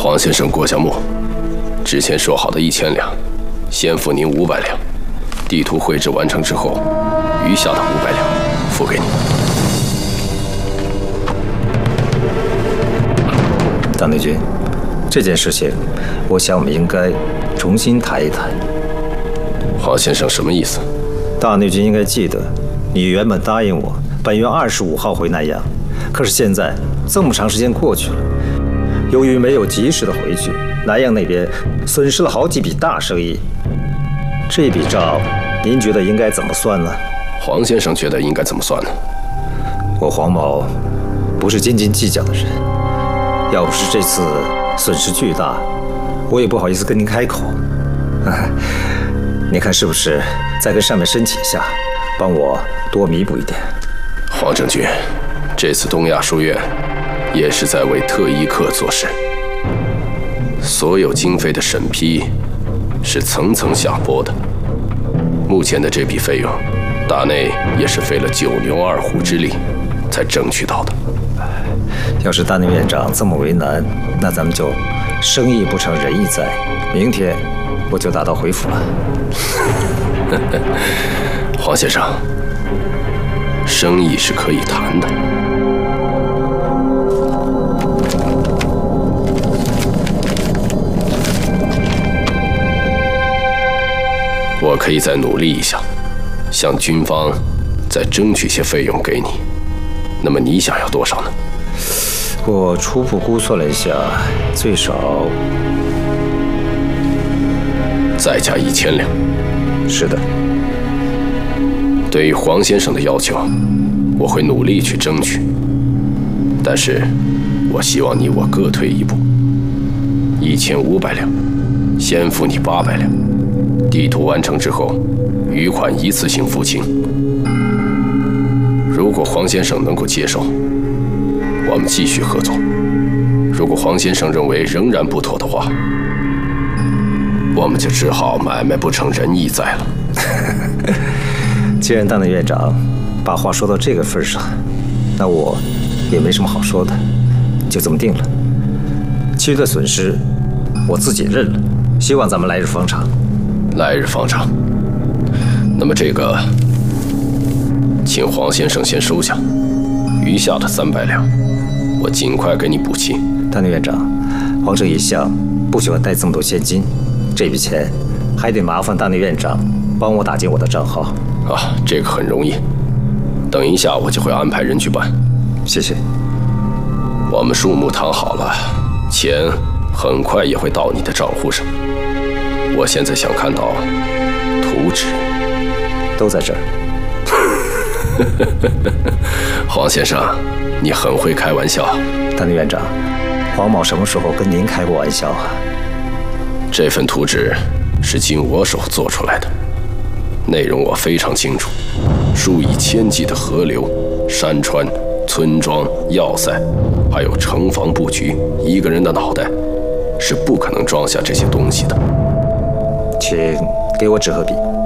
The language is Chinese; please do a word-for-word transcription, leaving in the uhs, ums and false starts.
黄先生过下目，之前说好的一千两，先付您五百两，地图绘制完成之后，余下的五百两付给你。 大内君，这件事情，我想我们应该重新谈一谈。 黄先生什么意思？ 大内君应该记得，你原本答应我本月二十五号回南阳，可是现在这么长时间过去了，由于没有及时的回去，南阳那边损失了好几笔大生意。这笔账，您觉得应该怎么算呢？ 黄先生觉得应该怎么算呢？ 我黄某不是斤斤计较的人，要不是这次损失巨大，我也不好意思跟您开口。你看是不是再跟上面申请一下，帮我多弥补一点？ 黄正军，这次东亚书院也是在为特医课做事，所有经费的审批是层层下拨的。目前的这笔费用，大内也是费了九牛二虎之力才争取到的。 要是大内院长这么为难，那咱们就生意不成仁义在，明天我就打道回府了。 黄先生，生意是可以谈的。我可以再努力一下，向军方再争取些费用给你。那么你想要多少呢？ 我初步估算了一下，最少再加一千两。 是的。 对于黄先生的要求，我会努力去争取。但是，我希望你我各退一步，一千五百两，先付你八百两。地图完成之后，余款一次性付清。如果黄先生能够接受，我们继续合作；如果黄先生认为仍然不妥的话，我们就只好买卖不成仁义在了。 既然大内院长把话说到这个份上，那我也没什么好说的，就这么定了。其余的损失我自己认了，希望咱们来日方长。 来日方长。那么这个，请黄先生先收下，余下的三百两，我尽快给你补齐。 大内院长，皇上一向不喜欢带这么多现金，这笔钱还得麻烦大内院长帮我打进我的账号。 啊，这个很容易，等一下我就会安排人去办。 谢谢。 我们数目谈好了，钱很快也会到你的账户上。我现在想看到图纸。 都在这儿。 黄先生，你很会开玩笑。 大内院长，黄某什么时候跟您开过玩笑啊？ 这份图纸是经我手做出来的，内容我非常清楚。数以千计的河流、山川、村庄、要塞，还有城防布局，一个人的脑袋是不可能装下这些东西的。 请给我纸和笔。